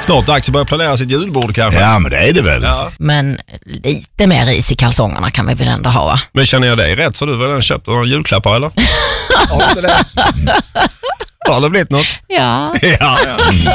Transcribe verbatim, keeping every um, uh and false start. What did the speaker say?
Snart dags att börja planera sitt julbord kanske. Ja, men det är det väl. Ja. Men lite mer is i kalsongerna kan vi väl ändå ha, va? Men känner jag dig rätt så du väl den köpt några julklappar eller? Har inte det? Har det blivit något? Ja. Ja. Ja.